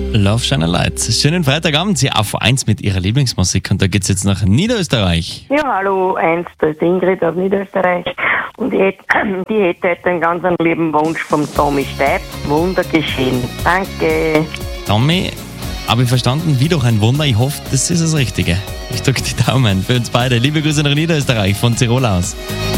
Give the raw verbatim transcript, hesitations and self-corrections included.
Love Shine a Light. Schönen Freitagabend, Sie auf eins mit Ihrer Lieblingsmusik und da geht's jetzt nach Niederösterreich. Ja, hallo, eins, da ist Ingrid aus Niederösterreich und ich, hätt- die hätte heute einen ganz lieben Wunsch vom Tommy Steib. Wunder geschehen. Danke. Tommy, habe ich verstanden, wie durch ein Wunder. Ich hoffe, das ist das Richtige. Ich drücke die Daumen für uns beide. Liebe Grüße nach Niederösterreich von Tirol aus.